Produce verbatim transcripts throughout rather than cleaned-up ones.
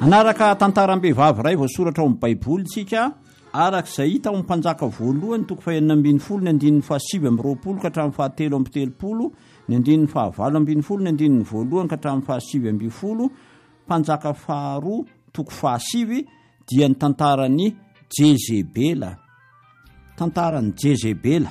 Anaraka tantaram-behivavy ray voasoratra ao amin'ny Baiboly tsika arak'izay hita ao amin'ny mpanjaka voalohany toko fahenina ambin'ny folo ny andininy fahasivy amby roapolo ka hatramin'ny fahatelo amby telopolo ny andininy fahavalo ambin'ny folo ny andininy voalohany ka hatramin'ny fahasivy amby folo mpanjaka faharoa toko fahasivy dia ny tantarany Jezebela. Tantarany Jezebela.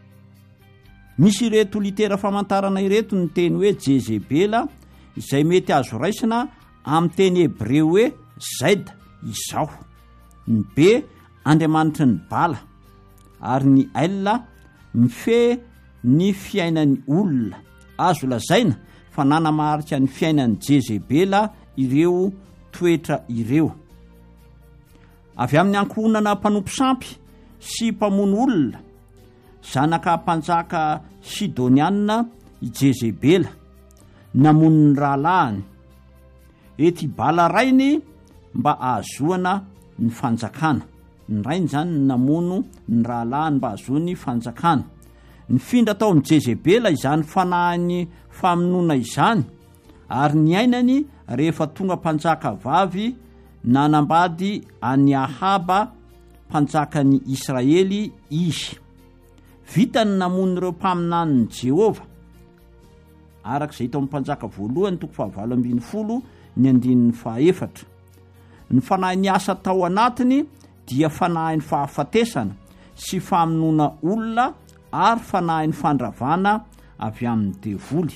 Misy ireto litera famantarana ireto ny teny hoe Jezebela izay mety azo raisina amin'ny teny hebreo hoe Zaida izao. Ny B Andriamanitry ny bala ary ny L mife ny fiainan'ny olona. Azo lazaina fa nanamarika ny fiainan'ny Jezebela ireo toetra ireo. Avy amin'ny ankohonana mpanompo sampy sy mpamono olona, zanaka mpanjaka Sidoniana i Jezebela, namono ny rahalahiny. Ety bala rainy mba ahazoana ny fanjakana. Ny rainy zany namono ny rahalahiny mba ahazoany fanjakana. Ny findra tao amin'ny Jezebela izany fanahiny famonoana izany, ary ny ainany rehefa tonga mpanjaka vavy nanambady any Ahaba mpanjakan'ny Israely izy. Vitany namono ireo mpaminan'ny Jehova arak'izay hita amin'ny mpanjaka voalohany toko fahavalo ambin'ny folo ny andininy fahaefatra. Ny fanahin'ny asa tao anatiny dia fanahin'ny fahafatesana sy famonoana olona ary fanahin'ny fandravana avy amin'ny devoly.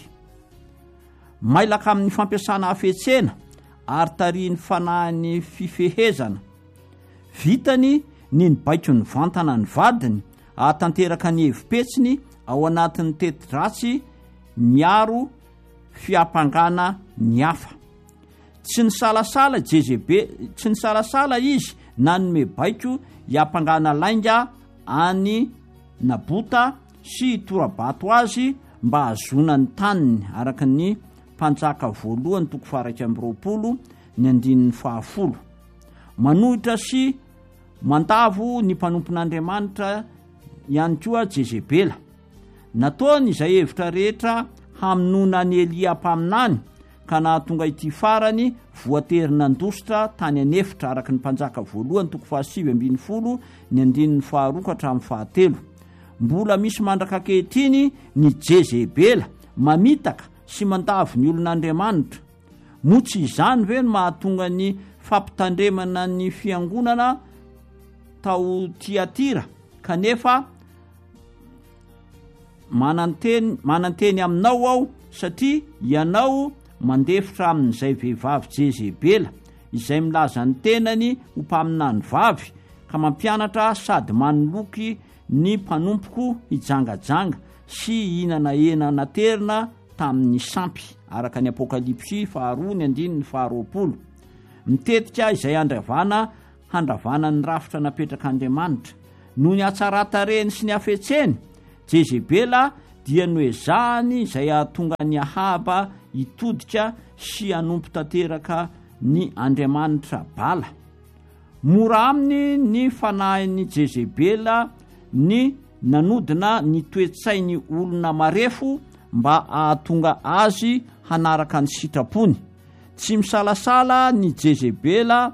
Mailaka amin'ny fampiasana hafetsena ary tarihin'ny fanahin'ny fifehezana. Vitany ny nibaiko ny vantana ny vadiny ahatanteraka ny hevim-petsiny ao anatin'ny teti-dratsy miaro fiampangana ny hafa. Tsy ny salasala Jezebela, tsy ny salasala izy nanome baiko hiampangana lainga any Nabota sy torabato azy mba hazona ny taniny araka ny mpanjaka voalohany toko faha amby roapolo ny andininy fahafolo. Manohitra sy mandavo ny mpanompon'Andriamanitra ihany koa Jezebela. Nataony izay hevitra rehetra hamonoana ny Elia mpaminany ka nahatonga ity farany voatery nandositra tany anefitra araka ny mpanjaka voalohany toko fahasivy ambin'ny folo ny andininy faharoa ka hatramin'ny fahatelo. Mbola misy mandraka ankehitriny ny Jezebela mamitaka sy mandavo ny olon'Andriamanitra. Motsy izany ve no mahatonga ny fampitandremana ny fiangonana tao Tiatira kanefa mananteny mananteny aminao ao satria ianao mandefitra amin'izay vehivavy Jezebela izay milaza ny tenany ho mpaminany vavy ka mampianatra sady manoloky ny mpanompoko hijangajanga sy hihinana hena naterina tamin'ny sampy araka ny Apokalipsy faharoa ny andininy faharoapolo. Mitetika izay andravana handravana ny rafitra napetraka Andriamanitra. Noho ny hatsaran-tarehiny sy ny hafetseny, Jezebela dia noezahany izay ahatonga ny Ahaba hitodika sy hanompo tanteraka ny Andriamanitra bala. Mora aminy ny fanahin'ny Jezebela ny nanodina ny toetsain'ny olona marefo mba ahatonga azy hanaraka ny sitrapony. Tsy misalasala ny Jezebela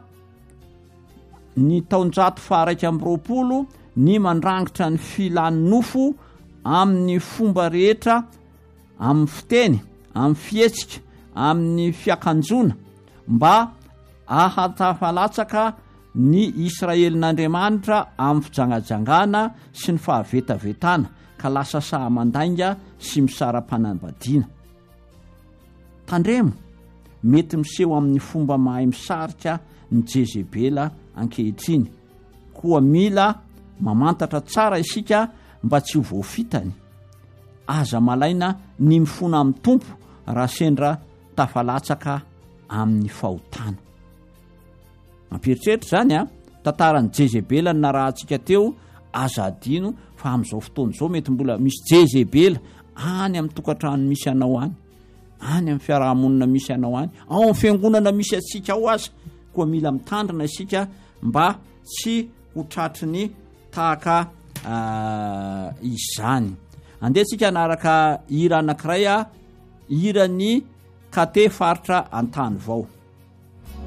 ny taonjato faha amby roapolo ny mandrangitra ny filan'ny nofo amin'ny fomba rehetra, amin'ny fiteny, amin'ny fihetsika, amin'ny fiakanjona mba ahatafalatsaka ny Israelin'Andriamanitra amin'ny fijangajangana sy ny fahavetavetana ka lasa sahamandainga sy misara-panambadiana. Tandremo mety miseho amin'ny fomba mahay misarika ny Jezebela ankehitriny. Koa mila mamantatra tsara isika mba tsy ho voafitany. Aza malaina ny mifona amin'ny tompo raha sendra tafalatsaka amin'ny fahotana. Mampiritreritra zany a tantaran'ny Jezebela narahantsika teo, aza adino fa amin'izao fotoana izao mety mbola misy Jezebela any amin'ny tokantrano misy anao any, any amin'ny fiarahamonina misy anao any, ao amin'ny fiangonana misy atsika ao aza. Koa mila mitandrina isika mba tsy ho tratry ny tahaka uh, izany. Andetsika naraka hira anankiray a, hira ny Kate faritra Antany Vao.